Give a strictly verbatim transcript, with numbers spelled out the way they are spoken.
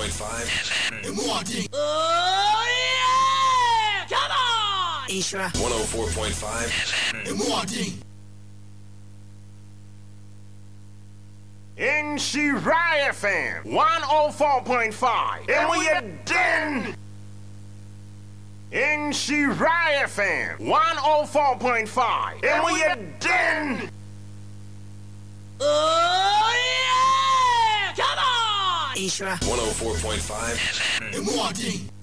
point five. Oh, yeah! Come on! Isra. one oh four point five. In Shiraya F M, one oh four point five. And we are done. In Shiraya F M, one oh four point five. And we are done. Oh, yeah! Come on! Isra. one oh four point five.